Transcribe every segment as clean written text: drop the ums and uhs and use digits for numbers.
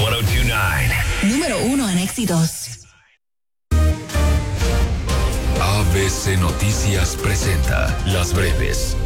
1029. Número 1 en éxitos. ABC Noticias presenta Las Breves.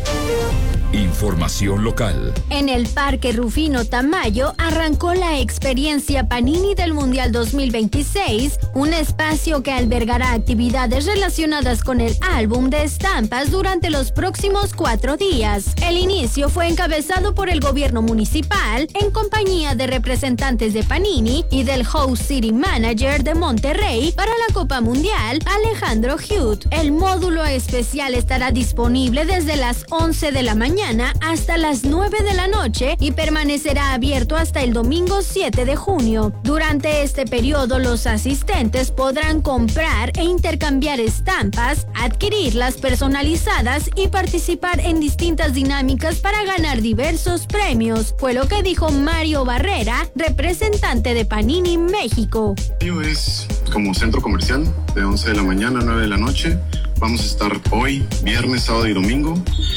Información local. En el Parque Rufino Tamayo arrancó la experiencia Panini del Mundial 2026, un espacio que albergará actividades relacionadas con el álbum de estampas durante los próximos 4 días. El inicio fue encabezado por el gobierno municipal en compañía de representantes de Panini y del Host City Manager de Monterrey para la Copa Mundial, Alejandro Hute. El módulo especial estará disponible desde las 11 de la mañana hasta las 9 de la noche y permanecerá abierto hasta el domingo 7 de junio. Durante este periodo, los asistentes podrán comprar e intercambiar estampas, adquirirlas personalizadas y participar en distintas dinámicas para ganar diversos premios, fue lo que dijo Mario Barrera, representante de Panini México. Es como centro comercial de 11 de la mañana a 9 de la noche. Vamos a estar hoy, viernes, sábado y domingo.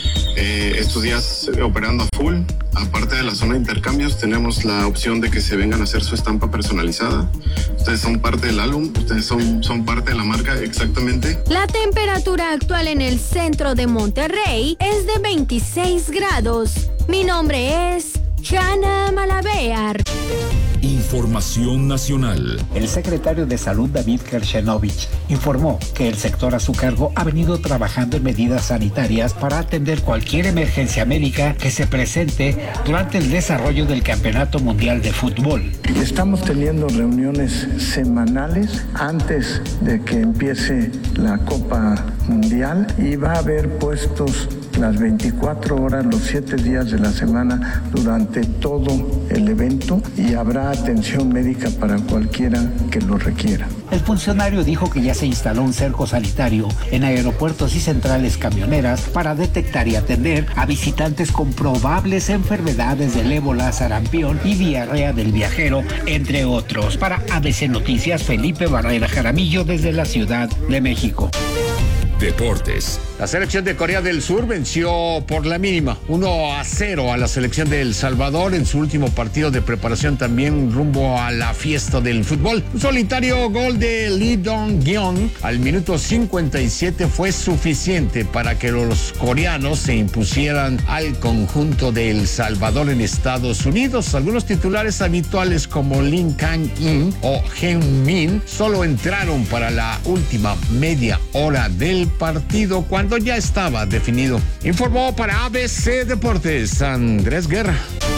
Estos días operando a full. Aparte de la zona de intercambios, tenemos la opción de que se vengan a hacer su estampa personalizada. Ustedes son parte del álbum, ustedes son parte de la marca, exactamente. La temperatura actual en el centro de Monterrey es de 26 grados. Mi nombre es Jana Malabear. Información nacional. El secretario de Salud, David Kershenovich, informó que el sector a su cargo ha venido trabajando en medidas sanitarias para atender cualquier emergencia médica que se presente durante el desarrollo del Campeonato Mundial de Fútbol. Estamos teniendo reuniones semanales antes de que empiece la Copa Mundial y va a haber puestos las 24 horas, los 7 días de la semana durante todo el evento y habrá atención médica para cualquiera que lo requiera. El funcionario dijo que ya se instaló un cerco sanitario en aeropuertos y centrales camioneras para detectar y atender a visitantes con probables enfermedades del ébola, sarampión y diarrea del viajero, entre otros. Para ABC Noticias, Felipe Barrera Jaramillo desde la Ciudad de México. Deportes. La selección de Corea del Sur venció por la mínima 1-0 a la selección de El Salvador en su último partido de preparación también rumbo a la fiesta del fútbol. Un solitario gol de Lee Dong-gyeon al minuto 57 fue suficiente para que los coreanos se impusieran al conjunto de El Salvador en Estados Unidos. Algunos titulares habituales como Lim Kang-in o Heung-min solo entraron para la última media hora del partido cuando ya estaba definido. Informó para ABC Deportes Andrés Guerra.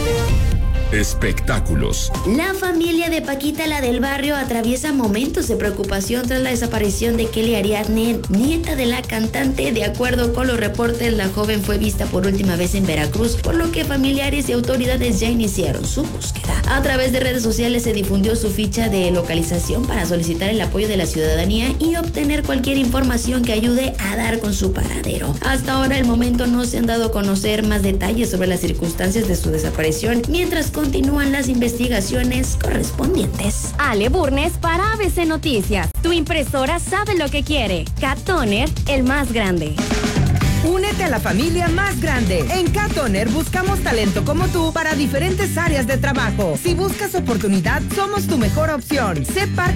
Espectáculos. La familia de Paquita, la del barrio, atraviesa momentos de preocupación tras la desaparición de Kelly Ariadne, nieta de la cantante. De acuerdo con los reportes, la joven fue vista por última vez en Veracruz, por lo que familiares y autoridades ya iniciaron su búsqueda. A través de redes sociales se difundió su ficha de localización para solicitar el apoyo de la ciudadanía y obtener cualquier información que ayude a dar con su paradero. Hasta ahora, el momento no se han dado a conocer más detalles sobre las circunstancias de su desaparición, mientras continúan las investigaciones correspondientes. Ale Burnes para ABC Noticias. Tu impresora sabe lo que quiere. Cat Toner, el más grande. Únete a la familia más grande. En Cat Toner buscamos talento como tú para diferentes áreas de trabajo. Si buscas oportunidad, somos tu mejor opción. Sé parte